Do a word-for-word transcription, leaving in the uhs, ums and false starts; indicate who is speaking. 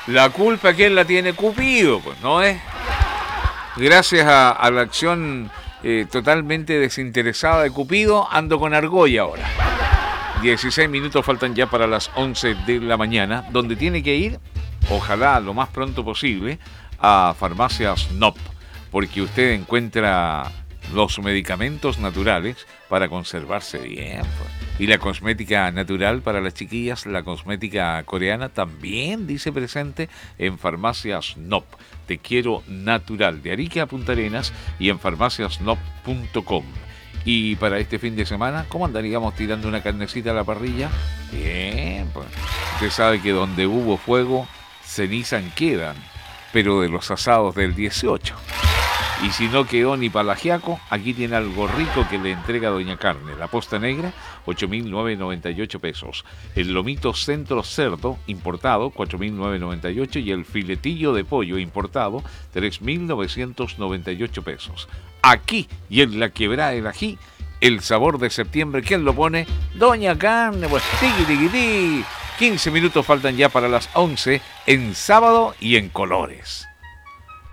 Speaker 1: La culpa, ¿quién la tiene? Cupido, pues, ¿no es? Gracias a, a la acción eh, totalmente desinteresada de Cupido, ando con argolla ahora. dieciséis minutos faltan ya para las once de la mañana, donde tiene que ir, ojalá lo más pronto posible, a Farmacias N O P, porque usted encuentra los medicamentos naturales para conservarse bien, pues. Y la cosmética natural para las chiquillas, la cosmética coreana también dice presente en Farmacias N O P. Te quiero natural, de Arica a Punta Arenas y en farmacias n o p punto com. Y para este fin de semana, ¿cómo andaríamos tirando una carnecita a la parrilla? Bien, pues. Usted sabe que donde hubo fuego, cenizas quedan, pero de los asados del dieciocho. Y si no quedó ni palagiaco, aquí tiene algo rico que le entrega Doña Carne. La posta negra, ocho mil novecientos noventa y ocho pesos. El lomito centro cerdo importado, cuatro mil novecientos noventa y ocho. Y el filetillo de pollo importado, tres mil novecientos noventa y ocho pesos. Aquí y en la Quebrada del Ají, el sabor de septiembre, ¿quién lo pone? Doña Carne, pues tiqui tiqui tiqui. quince minutos faltan ya para las once en sábado y en colores.